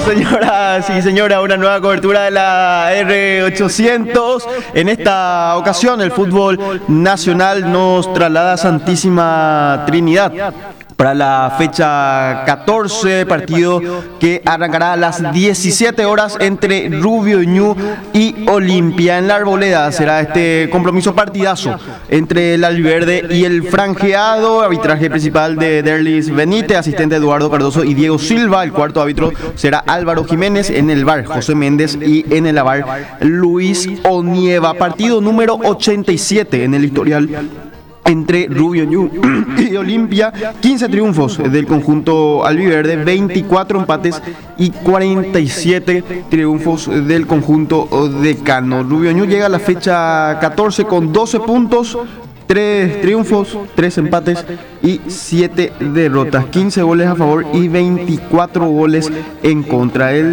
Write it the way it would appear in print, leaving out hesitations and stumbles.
señoras y señores, a una nueva cobertura de la R800. En esta ocasión, el fútbol nacional nos traslada a Santísima Trinidad para la fecha 14, partido que arrancará a las 17 horas entre Rubio Ñu y Olimpia. En la Arboleda será este compromiso partidazo entre el albiverde y el franjeado. Arbitraje principal de Derlis Benítez, asistente Eduardo Cardoso y Diego Silva. El cuarto árbitro será Álvaro Jiménez, en el VAR José Méndez y en el VAR Luis Onieva. Partido número 87 en el historial entre Rubio Ñu y Olimpia. 15 triunfos del conjunto albiverde, 24 empates y 47 triunfos del conjunto decano. Rubio Ñu llega a la fecha 14 con 12 puntos, 3 triunfos, 3 empates y 7 derrotas, 15 goles a favor y 24 goles en contra.